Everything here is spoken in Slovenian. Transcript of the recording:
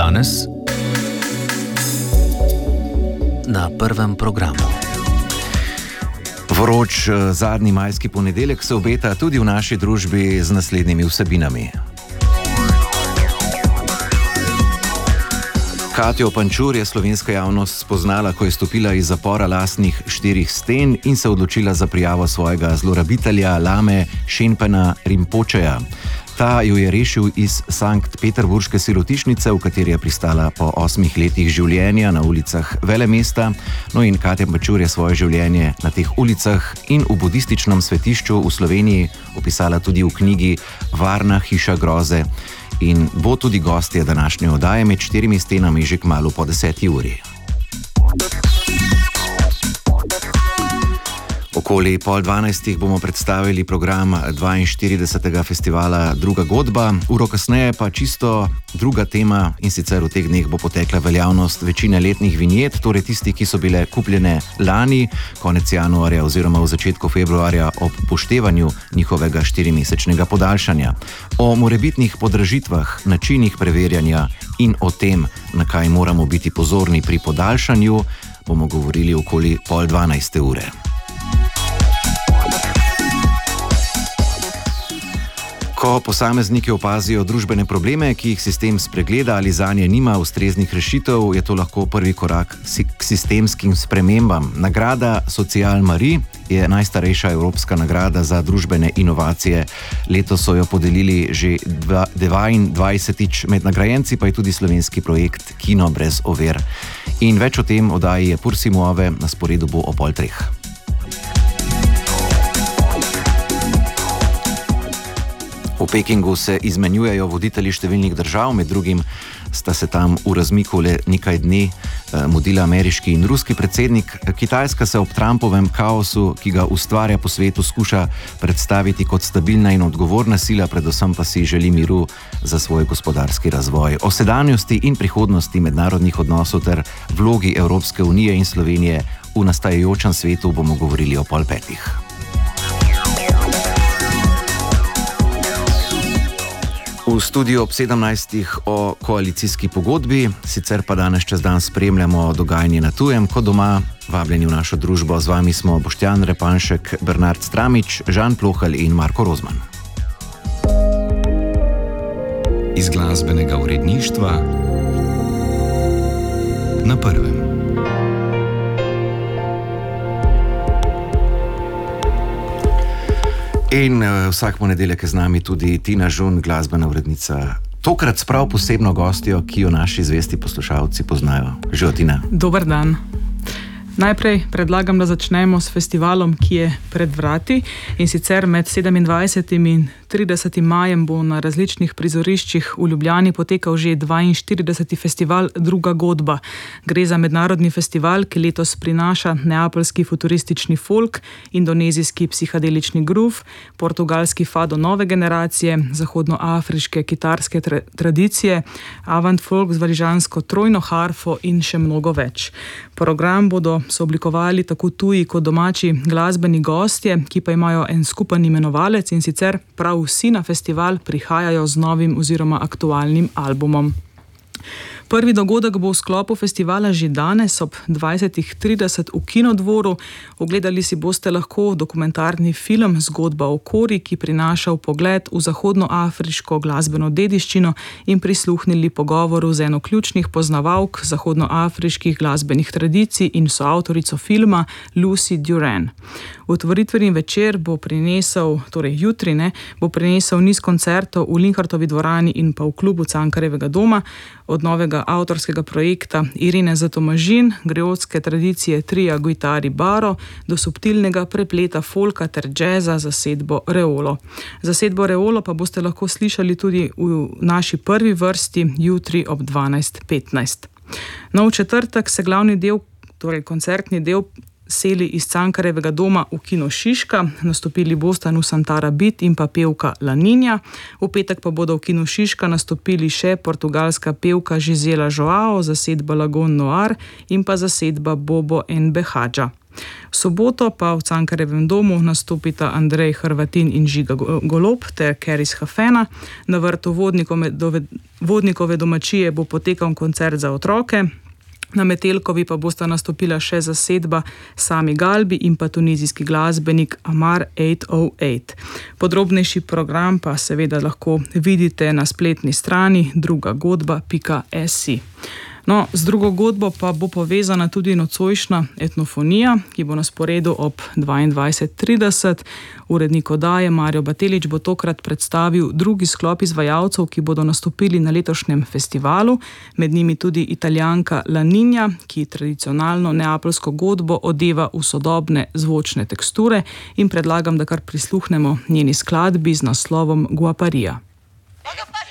Danes na prvem programu. Vroč zadnji majski ponedeljek se obeta tudi v naši družbi z naslednjimi vsebinami. Katjo Pančur je slovenska javnost spoznala, ko je stopila iz zapora lastnih 4 sten in se odločila za prijavo svojega zlorabitelja Lame Shenpena Rinpocheja. Ta jo je rešil iz sanktpeterburške sirotišnice, v kateri je pristala po 8 letih življenja na ulicah velemesta. No in Katja Pančur je svoje življenje na teh ulicah in v budističnem svetišču v Sloveniji opisala tudi v knjigi Varna hiša groze in bo tudi gostja današnje oddaje Med 4 stenami že kmalu po 10. uri. Okoli 11:30 bomo predstavili program 42. festivala Druga godba, uro kasneje pa čisto druga tema, in sicer v teh dneh bo potekla veljavnost večine letnih vinjet, torej tistih, ki so bile kupljene lani, konec januarja oziroma v začetku februarja ob upoštevanju njihovega 4-mesečnega podaljšanja. O morebitnih podražitvah, načinih preverjanja in o tem, na kaj moramo biti pozorni pri podaljšanju, bomo govorili okoli 11:30 ure. Ko posamezniki opazijo družbene probleme, ki jih sistem spregleda ali zanje nima ustreznih rešitev, je to lahko prvi korak k sistemskim spremembam. Nagrada Social Marie je najstarejša evropska nagrada za družbene inovacije. Letos so jo podelili že 22. Med nagrajenci pa je tudi slovenski projekt Kino brez ovir. In več o tem oddaji je Pursimove, na sporedu bo ob 2:30. V Pekingu se izmenjujejo voditelji številnih držav, med drugim sta se tam v razmiku le nekaj dni mudila ameriški in ruski predsednik. Kitajska se ob Trumpovem kaosu, ki ga ustvarja po svetu, skuša predstaviti kot stabilna in odgovorna sila, predvsem pa si želi miru za svoj gospodarski razvoj. O sedanjosti in prihodnosti mednarodnih odnosov ter vlogi Evropske unije in Slovenije v nastajajočem svetu bomo govorili ob 4:30. V studiu ob 17. o koalicijski pogodbi, sicer pa danes čez dan spremljamo dogajanje na tujem, kot doma. Vabljeni v našo družbo, z vami smo Boštjan Repanšek, Bernard Stramič, Žan Plohelj in Marko Rozman. Iz glasbenega uredništva na prvem. In vsak ponedeljek je z nami tudi Tina Žun, glasbena urednica. Tokrat s prav posebno gostjo, ki jo naši zvesti poslušalci poznajo. Živijo, Tina. Dober dan. Najprej predlagam, da začnemo s festivalom, ki je pred vrati, in sicer med 27. in 30. majem bo na različnih prizoriščih v Ljubljani potekal že 42. festival Druga godba. Gre za mednarodni festival, ki letos prinaša neapeljski futuristični folk, indonezijski psihadelični groove, portugalski fado nove generacije, zahodnoafriške kitarske tradicije, avant folk z valižansko trojno harfo in še mnogo več. Program bodo sooblikovali tako tuji kot domači glasbeni gostje, ki pa imajo en skupen imenovalec, in sicer prav vsi na festival prihajajo z novim oziroma aktualnim albumom. Prvi dogodek bo v sklopu festivala že danes ob 20:30 v Kinodvoru. Ogledali si boste lahko dokumentarni film Zgodba o Kori, ki prinaša vpogled v zahodnoafriško glasbeno dediščino, in prisluhnili pogovoru z eno ključnih poznavalk zahodnoafriških glasbenih tradicij in soavtorico filma Lucy Duran. Otvoritveni večer bo prinesel, torej jutri, bo prinesel niz koncertov v Linhartovi dvorani in pa v klubu Cankarjevega doma, od novega avtorskega projekta Irine Zatomažin, greotske tradicije tria Guitari Baro, do subtilnega prepleta folka ter džeza zasedbo Reolo. Zasedbo Reolo pa boste lahko slišali tudi v naši prvi vrsti jutri ob 12:15. No, v četrtek se glavni del, torej koncertni del, seli iz Cankarjevega doma v Kino Šiška. Nastopili bosta Nusantara Beat in pa pevka La Niña. V petek pa bodo v Kino Šiška nastopili še portugalska pevka Gisela Joao, zasedba Lagon Noir in pa zasedba Bobo and Behadža. V soboto pa v Cankarjevem domu nastopita Andrej Hrvatin in Žiga Golob ter Keris Hafena. Na vrtu Vodnikove domačije bo potekal koncert za otroke. Na Metelkovi pa bosta nastopila še zasedba Sami Galbi in pa tunizijski glasbenik Amar 808. Podrobnejši program pa seveda lahko vidite na spletni strani drugagodba.si. No, z drugo godbo pa bo povezana tudi nocojšnja etnofonija, ki bo na sporedu ob 22:30. Urednik oddaje Mario Batelič bo tokrat predstavil drugi sklop izvajalcev, ki bodo nastopili na letošnjem festivalu, med njimi tudi Italijanka La Niña, ki tradicionalno neapeljsko godbo odeva v sodobne zvočne teksture, in predlagam, da kar prisluhnemo njeni skladbi z naslovom Guaparija.